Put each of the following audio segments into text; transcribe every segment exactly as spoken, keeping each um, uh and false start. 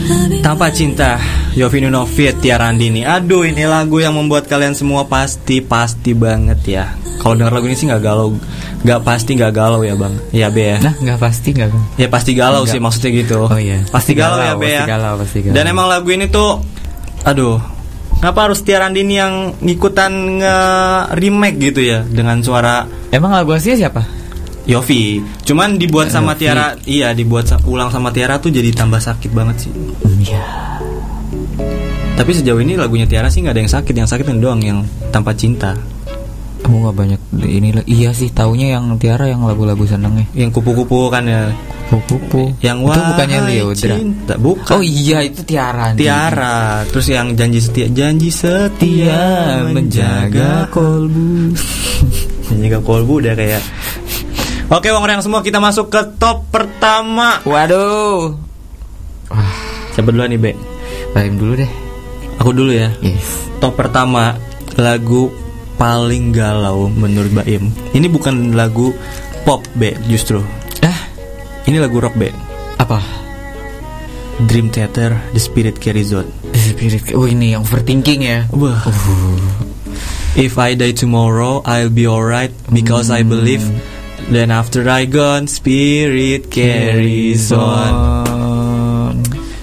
Tanpa Cinta, Yovie Nunovit, Tiara Andini. Aduh, ini lagu yang membuat kalian semua pasti pasti banget ya. Kalau dengar lagu ini sih nggak galau, nggak pasti nggak galau ya bang. Ya be ya. Nah nggak pasti nggak bang. Ya pasti galau Enggak. Sih maksudnya gitu. Oh iya. Pasti galau, galau ya be ya. Pasti galau, pasti galau. Dan emang lagu ini tuh, aduh, ngapa harus Tiara Andini yang ngikutan nge-remake gitu ya dengan suara. Emang lagu aslinya siapa? Yovie. Cuman dibuat uh, sama Yovie. Tiara. Iya, dibuat sa- ulang sama Tiara tuh jadi tambah sakit banget sih. Iya. Tapi sejauh ini lagunya Tiara sih nggak ada yang sakit, yang sakit yang doang yang Tanpa Cinta. Aku nggak banyak ini. Iya sih, taunya yang Tiara yang lagu-lagu senengnya. Yang kupu-kupu kan ya. Kupu-kupu. Yang itu bukannya Leodra. Cinta. Bukan. Oh iya itu Tiara. Tiara. Terus yang janji setia, janji setia menjaga kolbu. Menjaga kolbu udah kayak. Oke, Wong Reyang semua, kita masuk ke top pertama. Waduh. Wah, siapa duluan nih, Be? Baim dulu deh. Aku dulu ya. Yes. Top pertama, lagu paling galau menurut Baim. Ini bukan lagu pop, Be, justru. Ah, ini lagu rock, Be. Apa? Dream Theater, The Spirit Carries On. The Spirit. Oh, ini yang overthinking ya. Wah. Uh. If I die tomorrow, I'll be alright because hmm. I believe. Then after I gone, spirit carries on.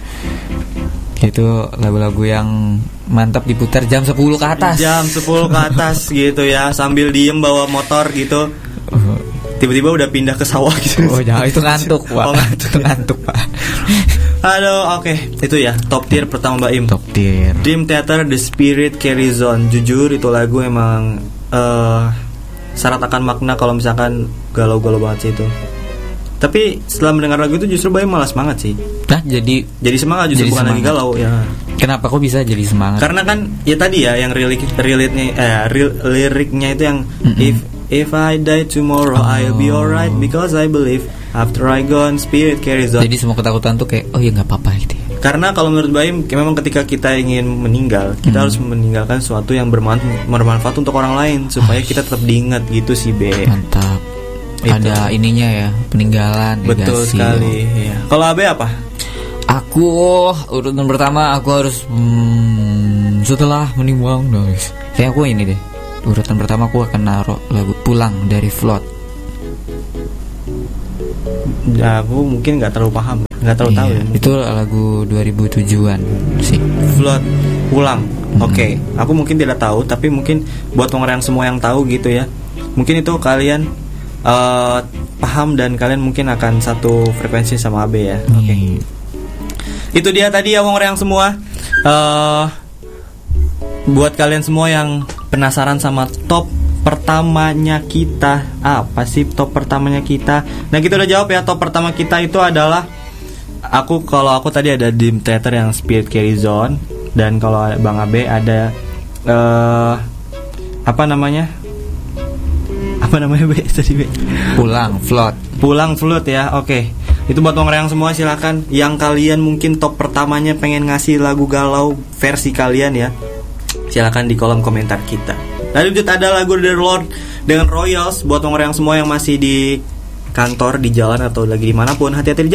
Itu lagu-lagu yang mantap diputar jam sepuluh ke atas. Jam sepuluh ke atas gitu ya, sambil diem bawa motor gitu. Tiba-tiba udah pindah ke sawah gitu. Oh jangan, itu ngantuk Pak. Oh, ngantuk. Itu ngantuk Pak. Aduh, oke, okay. Itu ya top tier pertama Mbak Im. Top tier Dream Theater, The Spirit Carries On. Jujur itu lagu emang uh, syarat akan makna kalau misalkan galau-galau banget sih itu. Tapi setelah mendengar lagu itu justru Baim malah semangat sih. Nah jadi jadi semangat justru, jadi bukan semangat. Lagi galau ya. Kenapa kok bisa jadi semangat? Karena kan ya tadi ya yang lirik liriknya eh real, liriknya itu yang mm-hmm. if if I die tomorrow oh. I'll be alright because I believe after I gone spirit carries on. Jadi semua ketakutan tuh kayak oh ya nggak apa-apa gitu. Karena kalau menurut Baim memang ketika kita ingin meninggal, kita hmm. harus meninggalkan sesuatu yang bermanfaat, bermanfaat untuk orang lain supaya kita tetap diingat gitu sih, Be. Mantap. Itu. Ada ininya ya, peninggalan. Betul legasi. Sekali. Ya. Kalau Abe apa? Aku urutan pertama aku harus hmm, setelah meninggal guys. Kayak aku ini deh. Urutan pertama aku akan naruh lagu Pulang dari Float. Ya, aku mungkin nggak terlalu paham, nggak terlalu iya, tahu ya. Itu lagu dua ribu tujuh-an sih. Float, Pulang. Mm-hmm. Oke, okay. Aku mungkin tidak tahu, tapi mungkin buat orang yang semua yang tahu gitu ya. Mungkin itu kalian uh, paham dan kalian mungkin akan satu frekuensi sama Abe ya. Oke. Okay. Mm. Itu dia tadi ya wong yang semua. Uh, buat kalian semua yang penasaran sama top pertamanya kita, apa sih top pertamanya kita? Nah kita udah jawab ya, top pertama kita itu adalah aku, kalau aku tadi ada Dream Theater yang Spirit Carries On, dan kalau Bang Abe ada uh, apa namanya? Apa namanya Be tadi Be? Pulang Float. Pulang Float ya, oke. Okay. Itu buat orang yang semua silakan. Yang kalian mungkin top pertamanya pengen ngasih lagu galau versi kalian ya, silakan di kolom komentar kita. Lanjut ada lagu The Lord dengan Royals buat orang yang semua yang masih di kantor, di jalan atau lagi dimanapun, hati-hati di jalan.